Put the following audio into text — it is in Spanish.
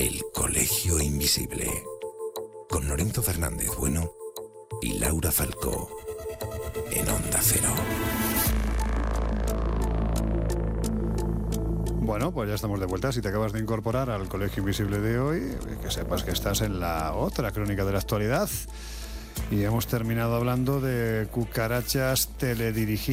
El Colegio Invisible, con Lorenzo Fernández Bueno y Laura Falcó, en Onda Cero. Bueno, pues ya estamos de vuelta. Si te acabas de incorporar al Colegio Invisible de hoy, que sepas que estás en la otra crónica de la actualidad. Y hemos terminado hablando de cucarachas teledirigidas